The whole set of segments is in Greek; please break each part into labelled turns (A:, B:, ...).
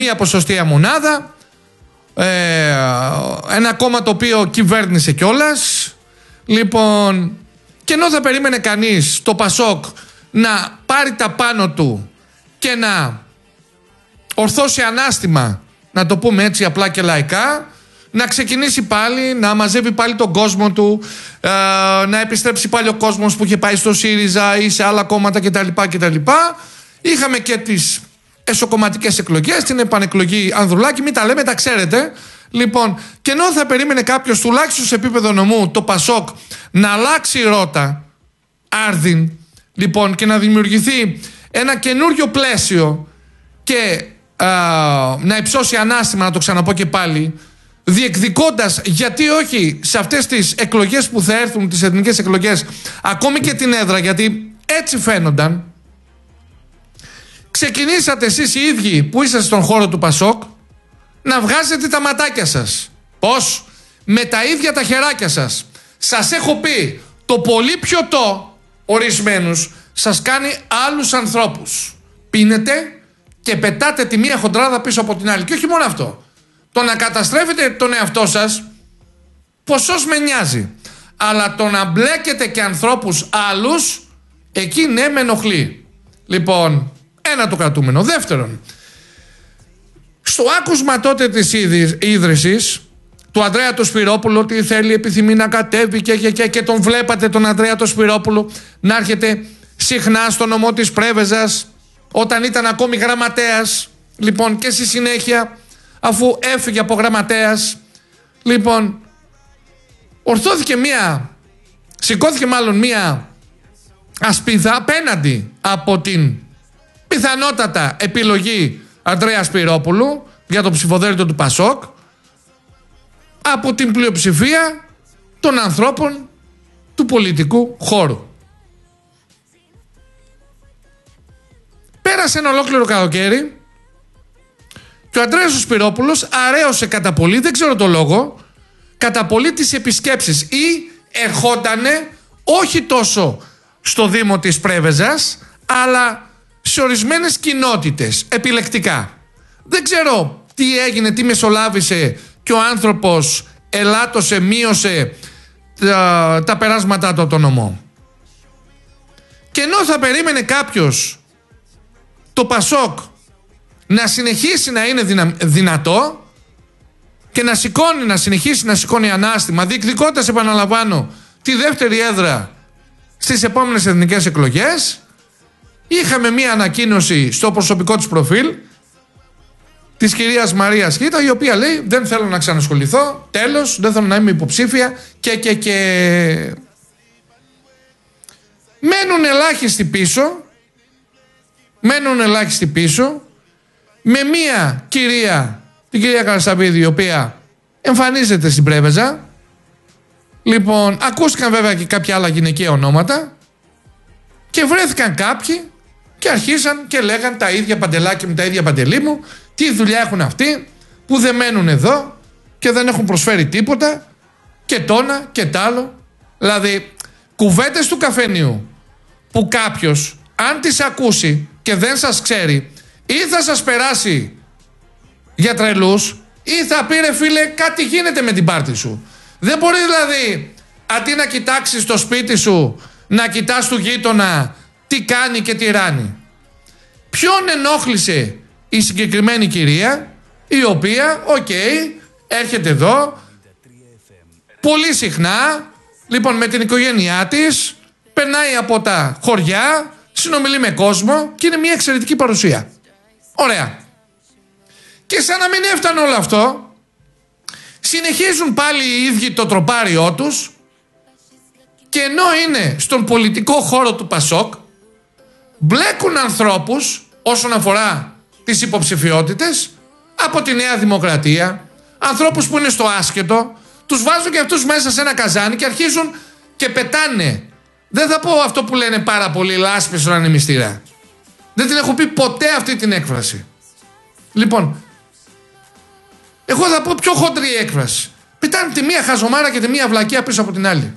A: μία ποσοστία μονάδα, ένα κόμμα το οποίο κυβέρνησε κιόλας. Λοιπόν, και ενώ θα περίμενε κανείς το Πασόκ να πάρει τα πάνω του και να ορθώσει ανάστημα, να το πούμε έτσι απλά και λαϊκά, να ξεκινήσει πάλι, να μαζεύει πάλι τον κόσμο του, να επιστρέψει πάλι ο κόσμος που είχε πάει στο ΣΥΡΙΖΑ ή σε άλλα κόμματα κτλ. Είχαμε και τις εσωκομματικές εκλογές, την επανεκλογή Ανδρουλάκη, μην τα λέμε, τα ξέρετε. Λοιπόν, και ενώ θα περίμενε κάποιος τουλάχιστον σε επίπεδο νομού το Πασόκ να αλλάξει ρότα άρδιν, λοιπόν, και να δημιουργηθεί ένα καινούριο πλαίσιο και να υψώσει ανάστημα, να το ξαναπώ και πάλι, διεκδικώντας, γιατί όχι, σε αυτές τις εκλογές που θα έρθουν, τις εθνικές εκλογές, ακόμη και την έδρα, γιατί έτσι φαίνονταν. Ξεκινήσατε εσείς οι ίδιοι που είσαστε στον χώρο του Πασόκ να βγάζετε τα ματάκια σας. Πώς? Με τα ίδια τα χεράκια σας. Σας έχω πει, το πολύ πιωτό ορισμένους σας κάνει άλλους ανθρώπους. Πίνετε και πετάτε τη μία χοντράδα πίσω από την άλλη. Και όχι μόνο αυτό. Το να καταστρέφετε τον εαυτό σας, ποσός με νοιάζει. Αλλά το να μπλέκετε και ανθρώπους άλλους, εκεί ναι, με ενοχλεί. Λοιπόν, ένα το κρατούμενο. Δεύτερον, στο άκουσμα τότε της ίδρυσης του Ανδρέα του Σπυρόπουλου, ότι θέλει, επιθυμεί να κατέβει και τον βλέπατε τον Ανδρέα του Σπυρόπουλου να έρχεται συχνά στο νομό της Πρέβεζας όταν ήταν ακόμη γραμματέας, λοιπόν, και στη συνέχεια αφού έφυγε από γραμματέας, λοιπόν, σηκώθηκε μάλλον μία ασπίδα απέναντι από την πιθανότατα επιλογή Ανδρέα Σπυρόπουλου για το ψηφοδέλτιο του Πασόκ από την πλειοψηφία των ανθρώπων του πολιτικού χώρου. Πέρασε ένα ολόκληρο καλοκαίρι και ο Ανδρέας Σπυρόπουλος αρέωσε κατά πολύ, δεν ξέρω το λόγο, κατά πολύ τις επισκέψεις, ή ερχότανε όχι τόσο στο Δήμο της Πρέβεζας, αλλά σε ορισμένες κοινότητες, επιλεκτικά. Δεν ξέρω τι έγινε, τι μεσολάβησε και ο άνθρωπος ελάττωσε, μείωσε τα περάσματά του από τον νομό. Και ενώ θα περίμενε κάποιος το Πασόκ να συνεχίσει να είναι δυνατό και να συνεχίσει να σηκώνει ανάστημα, διεκδικώντας, επαναλαμβάνω, τη δεύτερη έδρα στις επόμενες εθνικές εκλογές, είχαμε μία ανακοίνωση στο προσωπικό της προφίλ της κυρίας Μαρίας Χίτα, η οποία λέει, δεν θέλω να ξανασχοληθώ, τέλος, δεν θέλω να είμαι υποψήφια και μένουν ελάχιστοι πίσω με μία κυρία, την κυρία Καρασαβίδη, η οποία εμφανίζεται στην Πρέβεζα. Λοιπόν, ακούστηκαν βέβαια και κάποια άλλα γυναικεία ονόματα και βρέθηκαν κάποιοι και αρχίσαν και λέγαν τα ίδια παντελάκια μου, τα ίδια παντελή μου, τι δουλειά έχουν αυτοί που δεν μένουν εδώ και δεν έχουν προσφέρει τίποτα και τόνα και τ' άλλο. Δηλαδή, κουβέντες του καφενείου που κάποιος, αν τις ακούσει και δεν σας ξέρει, ή θα σας περάσει για τρελούς ή θα πει, ρε φίλε, κάτι γίνεται με την πάρτη σου. Δεν μπορεί δηλαδή αντί να κοιτάξεις το σπίτι σου να κοιτάς του γείτονα τι κάνει και τι ράνει. Ποιον ενόχλησε η συγκεκριμένη κυρία, η οποία, έρχεται εδώ πολύ συχνά, λοιπόν, με την οικογένειά της, περνάει από τα χωριά, συνομιλεί με κόσμο και είναι μια εξαιρετική παρουσία. Ωραία. Και σαν να μην έφτανε όλο αυτό, συνεχίζουν πάλι οι ίδιοι το τροπάριό τους και ενώ είναι στον πολιτικό χώρο του Πασόκ, μπλέκουν ανθρώπους όσον αφορά τις υποψηφιότητες από τη Νέα Δημοκρατία, ανθρώπους που είναι στο άσχετο, τους βάζουν και αυτούς μέσα σε ένα καζάνι και αρχίζουν και πετάνε. Δεν θα πω αυτό που λένε πάρα πολύ, λάσπη στον ανεμιστήρα. Δεν την έχω πει ποτέ αυτή την έκφραση. Λοιπόν, εγώ θα πω πιο χοντρή έκφραση. Πετάνε τη μία χαζομάρα και τη μία βλακεία πίσω από την άλλη.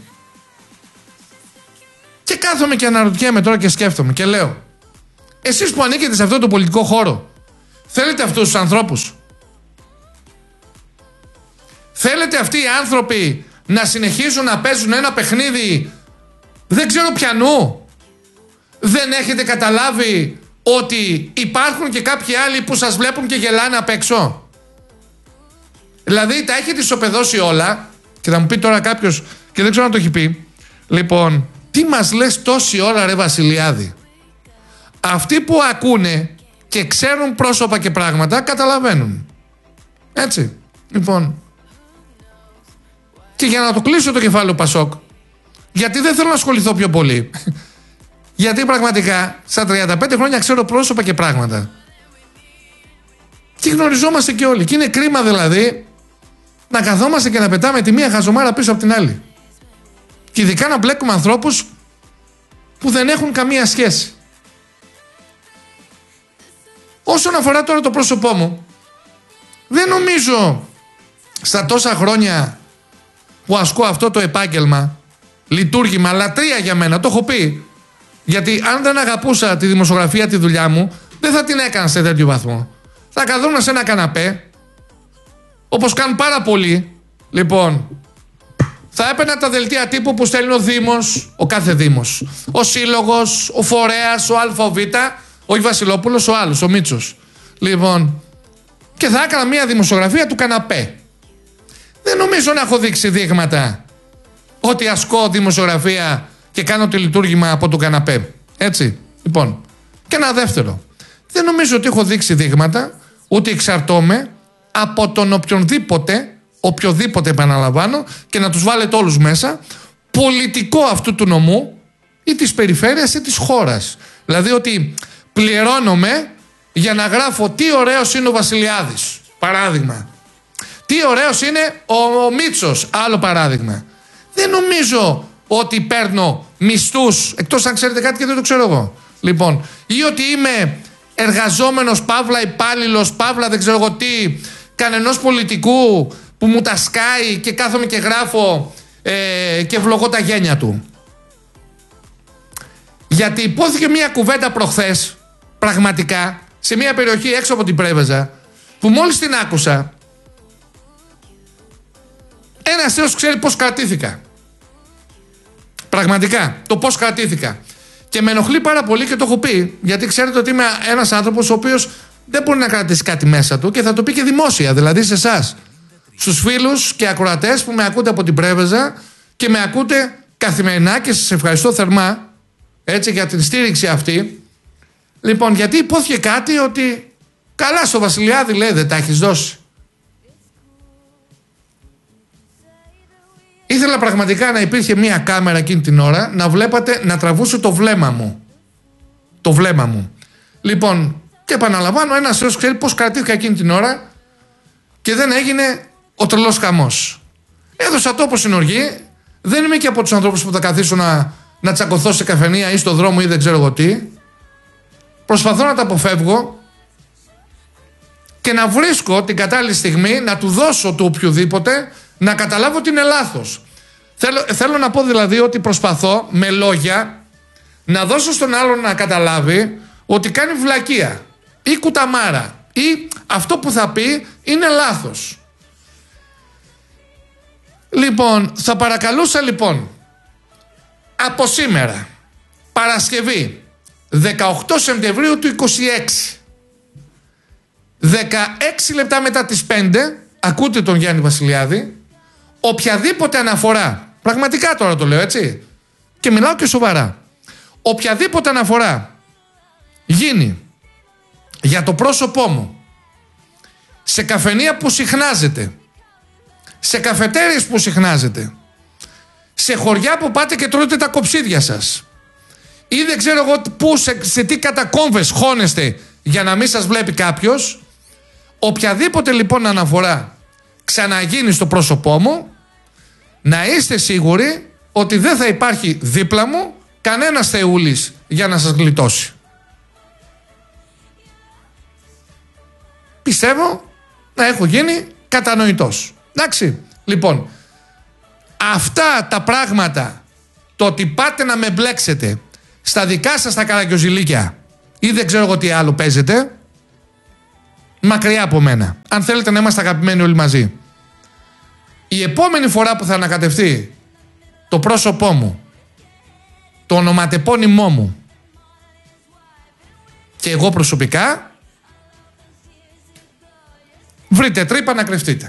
A: Και κάθομαι και αναρωτιέμαι τώρα και σκέφτομαι και λέω, εσείς που ανήκετε σε αυτό το πολιτικό χώρο, Θέλετε αυτούς τους ανθρώπους? Θέλετε αυτοί οι άνθρωποι να συνεχίζουν να παίζουν ένα παιχνίδι δεν ξέρω ποιανού? Δεν έχετε καταλάβει ότι υπάρχουν και κάποιοι άλλοι που σας βλέπουν και γελάνε απ' έξω? Δηλαδή τα έχετε ισοπεδώσει όλα. Και θα μου πει τώρα κάποιος, και δεν ξέρω αν το έχει πει, λοιπόν, τι μας λες τόση ώρα ρε Βασιλιάδη? Αυτοί που ακούνε και ξέρουν πρόσωπα και πράγματα καταλαβαίνουν. Έτσι. Λοιπόν, και για να το κλείσω το κεφάλαιο Πασόκ, γιατί δεν θέλω να ασχοληθώ πιο πολύ, γιατί πραγματικά στα 35 χρόνια ξέρω πρόσωπα και πράγματα και γνωριζόμαστε και όλοι, και είναι κρίμα δηλαδή να καθόμαστε και να πετάμε τη μία χαζομάρα πίσω από την άλλη, και ειδικά να μπλέκουμε ανθρώπους που δεν έχουν καμία σχέση. Όσον αφορά τώρα το πρόσωπό μου, δεν νομίζω στα τόσα χρόνια που ασκώ αυτό το επάγγελμα, λειτουργήμα, λατρεία για μένα, το έχω πει, γιατί αν δεν αγαπούσα τη δημοσιογραφία, τη δουλειά μου, δεν θα την έκανα σε τέτοιο βαθμό. Θα καθόμουν σε ένα καναπέ, όπως κάνουν πάρα πολλοί. Λοιπόν, θα έπαιρνα τα δελτία τύπου που στέλνει ο Δήμος, ο κάθε Δήμος, ο Σύλλογος, ο Φορέας, ο Α, ο Β, όχι Βασιλόπουλος, ο άλλος, ο Μίτσος. Λοιπόν, και θα έκανα μια δημοσιογραφία του καναπέ. Δεν νομίζω να έχω δείξει δείγματα ότι ασκώ δημοσιογραφία και κάνω το λειτουργήμα από το καναπέ. Έτσι. Λοιπόν, και ένα δεύτερο. Δεν νομίζω ότι έχω δείξει δείγματα ότι εξαρτώμαι από τον οποιοδήποτε επαναλαμβάνω, και να τους βάλετε όλους μέσα, πολιτικό αυτού του νομού ή της περιφέρειας ή της χώρας. Δηλαδή ότι πληρώνομαι για να γράφω τι ωραίος είναι ο Βασιλιάδης, παράδειγμα. Τι ωραίος είναι ο Μίτσος, άλλο παράδειγμα. Δεν νομίζω ότι παίρνω μισθούς, εκτός αν ξέρετε κάτι και δεν το ξέρω εγώ. Λοιπόν, ή ότι είμαι εργαζόμενος, παύλα υπάλληλος, παύλα δεν ξέρω εγώ τι, κανενός πολιτικού που μου τα σκάει και κάθομαι και γράφω και ευλογώ τα γένια του. Γιατί υπόθηκε μια κουβέντα προχθές, πραγματικά, σε μια περιοχή έξω από την Πρέβεζα, που μόλις την άκουσα, ένας θεός ξέρει πώς κρατήθηκα. Πραγματικά, το πώς κρατήθηκα. Και με ενοχλεί πάρα πολύ και το έχω πει, γιατί ξέρετε ότι είμαι ένας άνθρωπος ο οποίος δεν μπορεί να κρατήσει κάτι μέσα του, και θα το πει και δημόσια, δηλαδή σε εσάς, στους φίλους και ακροατές που με ακούτε από την Πρέβεζα και με ακούτε καθημερινά, και σας ευχαριστώ θερμά, έτσι, για την στήριξη αυτή. Λοιπόν, γιατί υπόθηκε κάτι ότι καλά στο Βασιλιάδη, λέει, δεν τα έχεις δώσει. Ήθελα πραγματικά να υπήρχε μία κάμερα εκείνη την ώρα, να βλέπατε, να τραβούσε το βλέμμα μου. Το βλέμμα μου. Λοιπόν, και επαναλαμβάνω, ένας θεός ξέρει πώς κρατήθηκα εκείνη την ώρα και δεν έγινε ο τρελός χαμός. Έδωσα τόπο στην οργή. Δεν είμαι και από τους ανθρώπους που θα καθίσω να τσακωθώ σε καφενεία ή στο δρόμο ή δεν ξέρω εγώ τι. Προσπαθώ να τα αποφεύγω και να βρίσκω την κατάλληλη στιγμή να του δώσω το οποιοδήποτε να καταλάβω ότι είναι λάθος. Θέλω να πω δηλαδή ότι προσπαθώ με λόγια να δώσω στον άλλον να καταλάβει ότι κάνει βλακεία ή κουταμάρα ή αυτό που θα πει είναι λάθος. Λοιπόν, θα παρακαλούσα λοιπόν από σήμερα, Παρασκευή 18 Σεπτεμβρίου του 26, 16 λεπτά μετά τις 5, ακούτε τον Γιάννη Βασιλιάδη, οποιαδήποτε αναφορά, πραγματικά τώρα το λέω έτσι και μιλάω και σοβαρά, οποιαδήποτε αναφορά γίνει για το πρόσωπό μου σε καφενεία που συχνάζεται, σε καφετέριες που συχνάζεται, σε χωριά που πάτε και τρώτε τα κοψίδια σας ή δεν ξέρω εγώ που, σε τι κατακόμβες χώνεστε για να μην σας βλέπει κάποιος, οποιαδήποτε λοιπόν αναφορά ξαναγίνει στο πρόσωπό μου, να είστε σίγουροι ότι δεν θα υπάρχει δίπλα μου κανένας θεούλης για να σας γλιτώσει. Πιστεύω να έχω γίνει κατανοητός. Εντάξει, λοιπόν, αυτά τα πράγματα, το ότι πάτε να με μπλέξετε στα δικά σας τα καραγκιοζηλίκια ή δεν ξέρω εγώ τι άλλο παίζετε, μακριά από μένα. Αν θέλετε να είμαστε αγαπημένοι όλοι μαζί. Η επόμενη φορά που θα ανακατευτεί το πρόσωπό μου, το ονοματεπώνυμό μου και εγώ προσωπικά, βρείτε τρύπα να κρυφτείτε.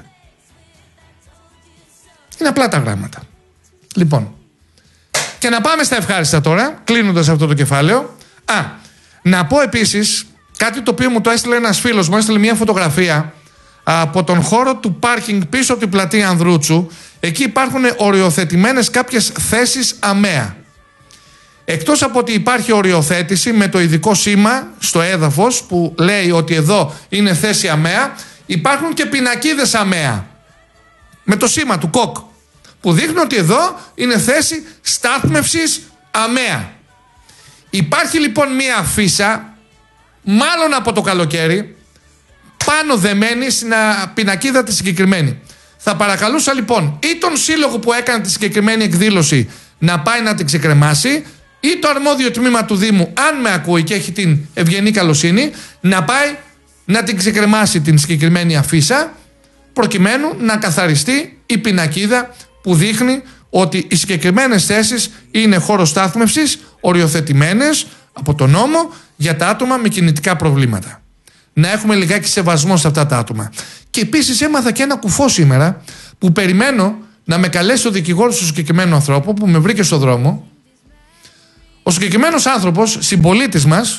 A: Είναι απλά τα γράμματα. Λοιπόν, και να πάμε στα ευχάριστα τώρα, κλείνοντας αυτό το κεφάλαιο. Να πω επίσης κάτι το οποίο μου το έστειλε ένας φίλος μου, έστειλε μια φωτογραφία από τον χώρο του πάρκινγκ πίσω από την πλατεία Ανδρούτσου. Εκεί υπάρχουν οριοθετημένες κάποιες θέσεις ΑΜΕΑ. Εκτός από ότι υπάρχει οριοθέτηση με το ειδικό σήμα στο έδαφος που λέει ότι εδώ είναι θέση ΑΜΕΑ, υπάρχουν και πινακίδες ΑΜΕΑ με το σήμα του ΚΟΚ που δείχνουν ότι εδώ είναι θέση στάθμευσης ΑΜΕΑ. Υπάρχει λοιπόν μία αφίσα, μάλλον από το καλοκαίρι, πάνω δεμένη στην πινακίδα τη συγκεκριμένη. Θα παρακαλούσα λοιπόν ή τον σύλλογο που έκανε τη συγκεκριμένη εκδήλωση να πάει να την ξεκρεμάσει, ή το αρμόδιο τμήμα του Δήμου, αν με ακούει και έχει την ευγενή καλοσύνη, να πάει να την ξεκρεμάσει την συγκεκριμένη αφίσα, προκειμένου να καθαριστεί η πινακίδα που δείχνει ότι οι συγκεκριμένες θέσεις είναι χώρος στάθμευσης, οριοθετημένες από τον νόμο για τα άτομα με κινητικά προβλήματα. Να έχουμε λιγάκι σεβασμό σε αυτά τα άτομα. Και επίσης έμαθα και ένα κουφό σήμερα που περιμένω να με καλέσει ο δικηγόρος του συγκεκριμένου ανθρώπου που με βρήκε στο δρόμο. Ο συγκεκριμένος άνθρωπος, συμπολίτης μας,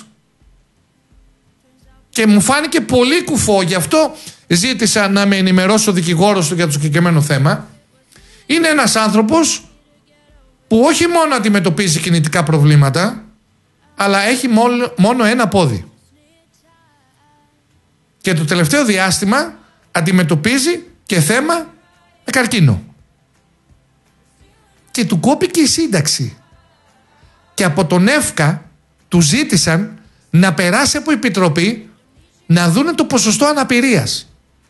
A: και μου φάνηκε πολύ κουφό, γι' αυτό ζήτησα να με ενημερώσει ο δικηγόρος του για το συγκεκριμένο θέμα. Είναι ένας άνθρωπος που όχι μόνο αντιμετωπίζει κινητικά προβλήματα, αλλά έχει μόνο ένα πόδι. Και το τελευταίο διάστημα αντιμετωπίζει και θέμα με καρκίνο. Και του κόπηκε η σύνταξη. Και από τον ΕΦΚΑ του ζήτησαν να περάσει από επιτροπή να δούνε το ποσοστό αναπηρίας.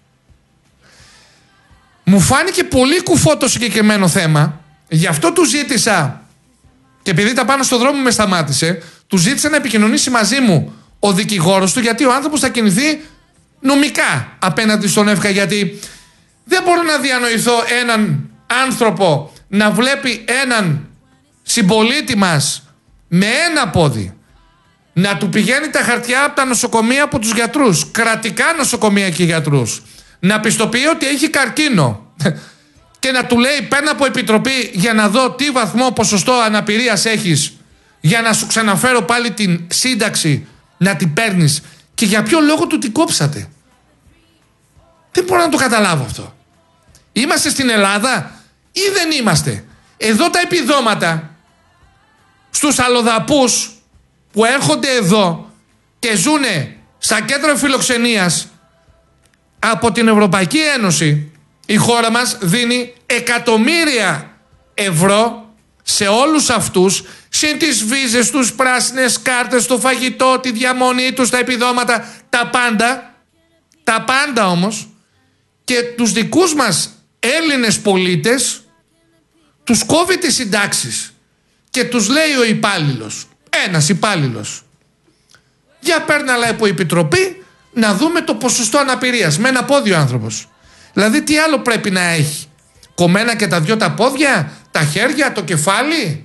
A: Μου φάνηκε πολύ κουφό το συγκεκριμένο θέμα, γι' αυτό του ζήτησα, και επειδή τα πάνω στο δρόμο με σταμάτησε, του ζήτησα να επικοινωνήσει μαζί μου ο δικηγόρος του, γιατί ο άνθρωπος θα κινηθεί νομικά απέναντι στον ΕΦΚΑ, γιατί δεν μπορώ να διανοηθώ έναν άνθρωπο να βλέπει έναν συμπολίτη μας με ένα πόδι να του πηγαίνει τα χαρτιά από τα νοσοκομεία, από τους γιατρούς, κρατικά νοσοκομεία και γιατρούς, να πιστοποιεί ότι έχει καρκίνο και να του λέει παίρνω από επιτροπή για να δω τι βαθμό ποσοστό αναπηρίας έχεις, για να σου ξαναφέρω πάλι την σύνταξη να την παίρνεις, και για ποιο λόγο του την κόψατε. Δεν μπορώ να το καταλάβω αυτό. Είμαστε στην Ελλάδα ή δεν είμαστε? Εδώ τα επιδόματα στους αλλοδαπούς που έρχονται εδώ και ζουνε στα κέντρα φιλοξενίας από την Ευρωπαϊκή Ένωση, η χώρα μας δίνει εκατομμύρια ευρώ σε όλους αυτούς, συν τις βίζες τους, πράσινες κάρτες, το φαγητό, τη διαμονή τους, τα επιδόματα, τα πάντα όμως, και τους δικούς μας Έλληνες πολίτες τους κόβει τις συντάξεις και τους λέει ο υπάλληλος, ένας υπάλληλος, για παίρνει αλλά από επιτροπή να δούμε το ποσοστό αναπηρίας, με ένα πόδι ο άνθρωπος. Δηλαδή τι άλλο πρέπει να έχει? Κομμένα και τα δυο τα πόδια, τα χέρια, το κεφάλι,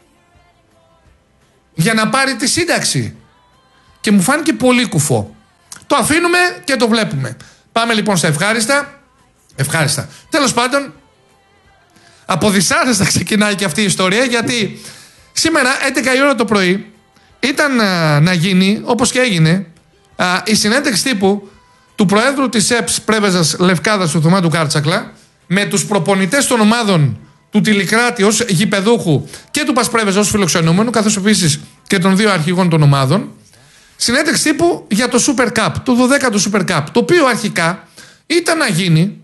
A: για να πάρει τη σύνταξη? Και μου φάνηκε πολύ κουφό. Το αφήνουμε και το βλέπουμε. Πάμε λοιπόν στα ευχάριστα. Τέλος πάντων, από δυσάρεστα ξεκινάει και αυτή η ιστορία, γιατί σήμερα 11 η ώρα το πρωί ήταν να γίνει, όπως και έγινε, η συνέντευξη τύπου του Προέδρου της ΕΠΣ Πρέβεζας Λευκάδας, του Θωμά του Κάρτσακλα, με τους προπονητές των ομάδων του Τιλικράτη ως γηπεδούχου και του Πασπρέβεζα ως φιλοξενούμενου, καθώς επίσης και των δύο αρχηγών των ομάδων. Συνέντευξη τύπου για το Super Cup, το 12ο Super Cup, το οποίο αρχικά ήταν να γίνει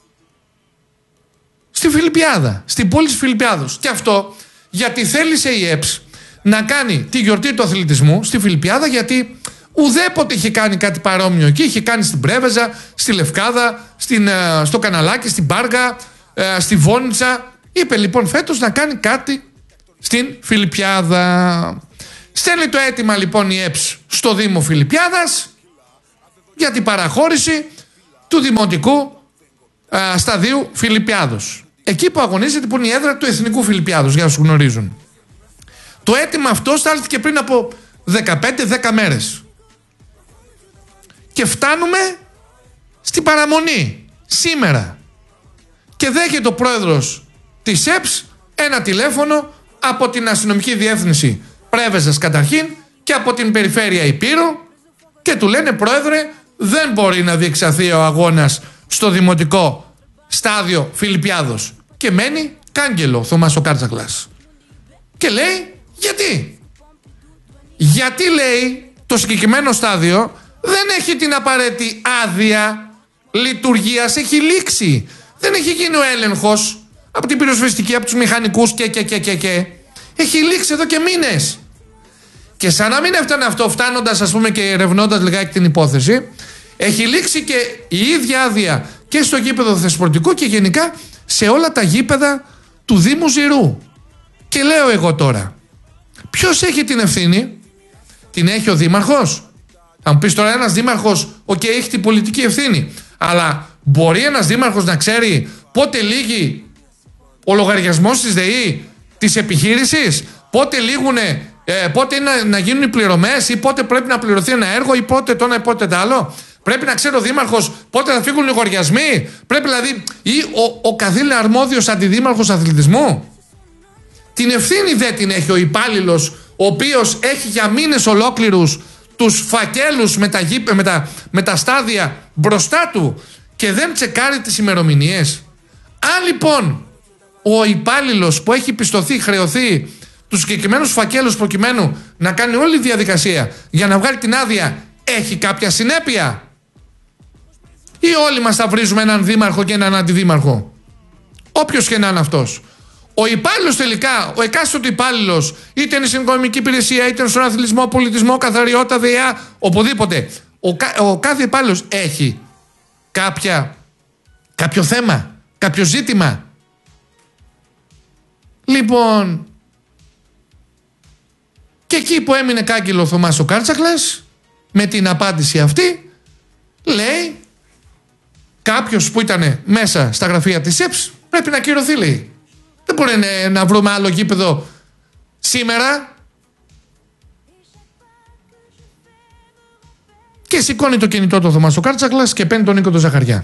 A: στη Φιλιππιάδα, στην πόλη της Φιλιππιάδος. Και αυτό γιατί θέλησε η ΕΠΣ να κάνει τη γιορτή του αθλητισμού στη Φιλιππιάδα, γιατί ουδέποτε είχε κάνει κάτι παρόμοιο εκεί. Είχε κάνει στην Πρέβεζα, στη Λευκάδα, στο Καναλάκι, στην Πάργα, στη Βόνιτσα. Είπε λοιπόν φέτος να κάνει κάτι στην Φιλιππιάδα. Στέλνει το αίτημα λοιπόν η ΕΠΣ στο Δήμο Φιλιππιάδας για την παραχώρηση του Δημοτικού Σταδίου Φιλιππιάδος. Εκεί που αγωνίζεται, που είναι η έδρα του Εθνικού Φιλιππιάδος, για όσους γνωρίζουν. Το αίτημα αυτό στάλθηκε πριν από 15-10 μέρες. Και φτάνουμε στην παραμονή σήμερα. Και δέχεται ο πρόεδρος της ΕΠΣ ένα τηλέφωνο από την αστυνομική διεύθυνση Πρέβεζας καταρχήν και από την περιφέρεια Υπήρου και του λένε, πρόεδρε, δεν μπορεί να διεξαχθεί ο αγώνας στο Δημοτικό Στάδιο Φιλιππιάδος. Και μένει κάγκελο ο Θωμάς ο Κάρτσακλας. Και λέει, γιατί? Γιατί, λέει, το συγκεκριμένο στάδιο δεν έχει την απαραίτητη άδεια λειτουργίας, έχει λήξει. Δεν έχει γίνει ο έλεγχος από την πυροσβεστική, από τους μηχανικούς και. Έχει λήξει εδώ και μήνες. Και σαν να μην έφτανε αυτό, φτάνοντας ας πούμε και ερευνώντας λιγάκι την υπόθεση, έχει λήξει και η ίδια άδεια και στο γήπεδο Θεσπορτικού και γενικά σε όλα τα γήπεδα του Δήμου Ζηρού. Και λέω εγώ τώρα, ποιος έχει την ευθύνη? Την έχει ο δήμαρχος? Θα μου πεις τώρα, ένας δήμαρχος, έχει την πολιτική ευθύνη. Αλλά μπορεί ένας δήμαρχος να ξέρει πότε λύγει ο λογαριασμός της ΔΕΗ της επιχείρησης, πότε λήγουνε, πότε είναι να γίνουν οι πληρωμές ή πότε πρέπει να πληρωθεί ένα έργο ή πότε το ένα ή πότε το άλλο? Πρέπει να ξέρει ο δήμαρχος πότε θα φύγουν οι λογαριασμοί? Πρέπει δηλαδή, ή ο καθήλυνα αρμόδιος αντιδήμαρχος αθλητισμού? Την ευθύνη δεν την έχει ο υπάλληλος, ο οποίος έχει για μήνες ολόκληρους τους φακέλους με τα στάδια μπροστά του και δεν τσεκάρει τις ημερομηνίες? Αν λοιπόν ο υπάλληλος που έχει πιστωθεί, χρεωθεί τους συγκεκριμένους φακέλους προκειμένου να κάνει όλη τη διαδικασία για να βγάλει την άδεια, έχει κάποια συνέπεια? Ή όλοι μας θα βρίζουμε έναν δήμαρχο και έναν αντιδήμαρχο, όποιος και να είναι αυτός? Ο υπάλληλος τελικά, ο εκάστοτε υπάλληλος, είτε είναι στην οικονομική υπηρεσία, είτε είναι στον αθλητισμό, πολιτισμό, καθαριότητα, ΔΕΑ, οπουδήποτε, ο κάθε υπάλληλος έχει κάποιο θέμα, κάποιο ζήτημα. Λοιπόν, και εκεί που έμεινε κάγκελο ο Θωμάς ο Κάρτσακλας, με την απάντηση αυτή, λέει, κάποιος που ήταν μέσα στα γραφεία της ΕΠΣ πρέπει να ακυρωθεί, λέει. Δεν μπορεί να βρούμε άλλο γήπεδο σήμερα. Και σηκώνει το κινητό του Θωμάς ο Κάρτσακλας και παίρνει τον Νίκο τον Ζαχαριά.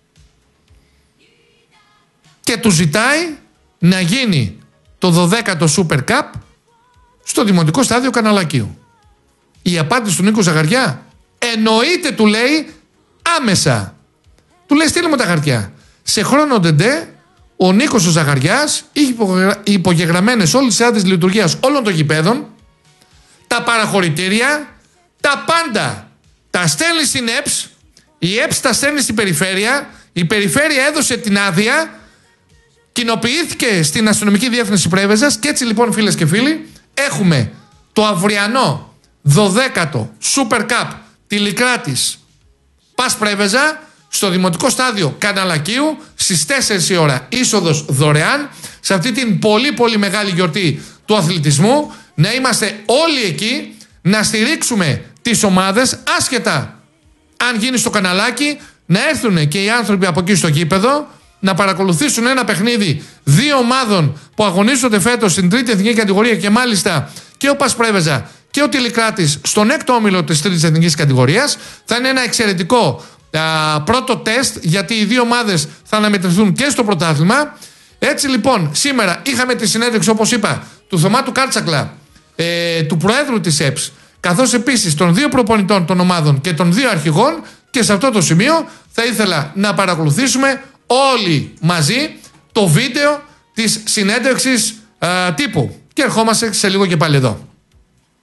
A: Και του ζητάει να γίνει το 12ο Super Cup στο Δημοτικό Στάδιο Καναλακίου. Η απάντηση του Νίκου Ζαχαριά, εννοείται, του λέει, άμεσα. Του λέει, στείλε μου τα χαρτιά. Σε χρόνο ντεντέ, ο Νίκος ο Ζαχαριάς είχε υπογεγραμμένες όλες τις άδειες λειτουργίας όλων των γηπέδων, τα παραχωρητήρια, τα πάντα τα στέλνει στην ΕΠΣ, η ΕΠΣ τα στέλνει στην περιφέρεια, η περιφέρεια έδωσε την άδεια, κοινοποιήθηκε στην αστυνομική διεύθυνση Πρέβεζας και έτσι λοιπόν, φίλες και φίλοι, έχουμε το αυριανό 12ο Super Cup Τηλικράτης Πας Πρέβεζα στο Δημοτικό Στάδιο Καναλακίου στις 4 η ώρα, είσοδος δωρεάν, σε αυτή την πολύ πολύ μεγάλη γιορτή του αθλητισμού. Να είμαστε όλοι εκεί, να στηρίξουμε τις ομάδες, άσχετα αν γίνει στο καναλάκι, να έρθουν και οι άνθρωποι από εκεί στο γήπεδο, να παρακολουθήσουν ένα παιχνίδι δύο ομάδων που αγωνίζονται φέτος στην τρίτη εθνική κατηγορία και μάλιστα και ο Πας Πρέβεζα και ο Τηλικράτης στον έκτο όμιλο της τρίτης εθνικής κατηγορίας. Θα είναι ένα εξαιρετικό πρώτο τεστ, γιατί οι δύο ομάδες θα αναμετρηθούν και στο πρωτάθλημα. Έτσι λοιπόν, σήμερα είχαμε τη συνέντευξη, όπως είπα, του Θωμά του Κάρτσακλα, του Προέδρου της ΕΠΣ, καθώς επίσης των δύο προπονητών των ομάδων και των δύο αρχηγών, και σε αυτό το σημείο θα ήθελα να παρακολουθήσουμε όλοι μαζί το βίντεο της συνέντευξης τύπου. Και ερχόμαστε σε λίγο και πάλι εδώ.